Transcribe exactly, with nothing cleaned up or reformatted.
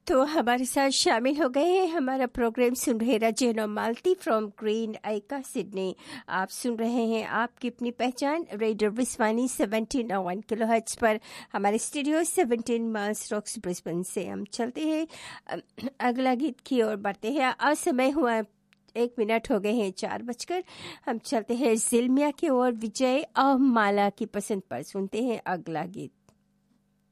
तो हमारे साथ शामिल हो गए हैं हमारा प्रोग्राम सुन रहे रजन और मालती फ्रॉम ग्रीन आइका सिडनी। आप सुन रहे हैं आपकी अपनी पहचान रेडियो विस्वानी सेवनटीन और वन किलो हर्ट्ज पर हमारे studio seventeen miles rocks Brisbane से। हम चलते हैं अगला गीत की ओर बढ़ते हैं। आज समय हुआ एक मिनट हो गए हैं चार बजकर। हम चलते हैं जिल्मिया की ओर। विजय और माला की पसंद पर सुनते हैं अगला गीत।